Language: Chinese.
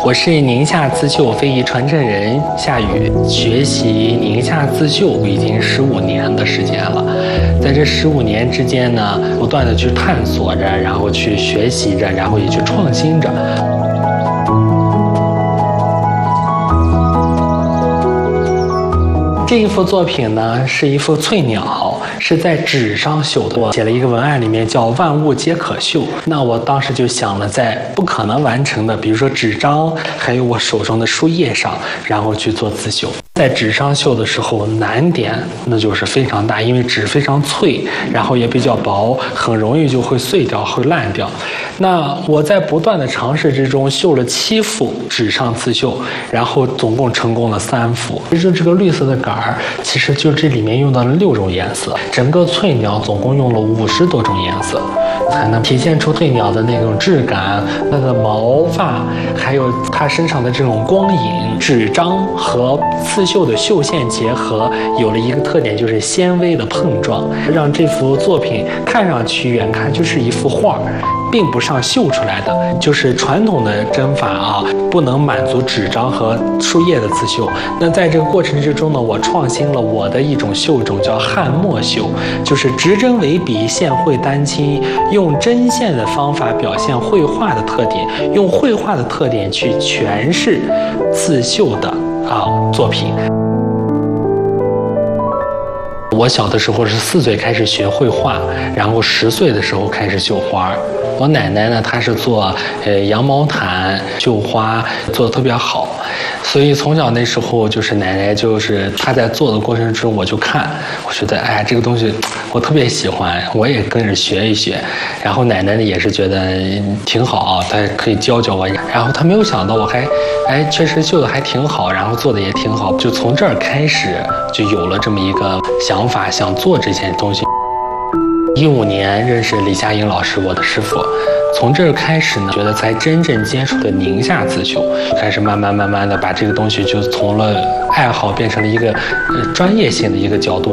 我是宁夏刺绣非遗传承人夏雨，学习宁夏刺绣已经15年的时间了。在这15年之间呢，不断的去探索着，然后去学习着，然后也去创新着。这一幅作品呢，是一幅翠鸟，是在纸上绣的。我写了一个文案，里面叫“万物皆可绣”。那我当时就想了，在不可能完成的，比如说纸张，还有我手中的书页上，然后去做刺绣。在纸上绣的时候，难点那就是非常大，因为纸非常脆，然后也比较薄，很容易就会碎掉，会烂掉。那我在不断的尝试之中，绣了7幅纸上刺绣，然后总共成功了3幅。其实这个绿色的杆儿，其实就这里面用到了6种颜色，整个翠鸟总共用了50多种颜色，才能体现出翠鸟的那种质感，它的毛发，还有它身上的这种光影。纸张和刺绣的绣线结合，有了一个特点，就是纤维的碰撞，让这幅作品看上去远看就是一幅画，并不上绣出来的。就是传统的针法啊，不能满足纸张和树叶的刺绣。那在这个过程之中呢，我创新了我的一种绣种，叫汉墨绣，就是直针为笔，线绘丹青，用针线的方法表现绘画的特点，用绘画的特点去诠释刺绣的作品。我小的时候是4岁开始学绘画，然后10岁的时候开始绣花。我奶奶呢，她是做羊毛毯、绣花，做得特别好，所以从小那时候就是奶奶就是她在做的过程中，我就看，我觉得哎这个东西我特别喜欢，我也跟着学一学。然后奶奶呢也是觉得挺好，她可以教教我。然后她没有想到我还确实绣的还挺好，然后做的也挺好，就从这儿开始就有了这么一个想法，想做这件东西。15年认识李佳颖老师，我的师傅。从这儿开始呢，觉得才真正接触了宁夏刺绣，开始慢慢的把这个东西就从了爱好变成了一个专业性的一个角度。